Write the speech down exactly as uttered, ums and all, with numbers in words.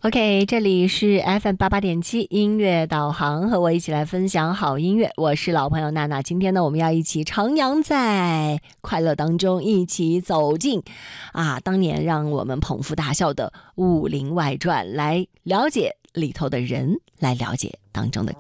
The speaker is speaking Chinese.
OK，这里是 F M 八八点七音乐导航，和我一起来分享好音乐。我是老朋友娜娜。今天呢，我们要一起徜徉在快乐当中，一起走进啊，当年让我们捧腹大笑的《武林外传》，来了解里头的人，来了解当中的。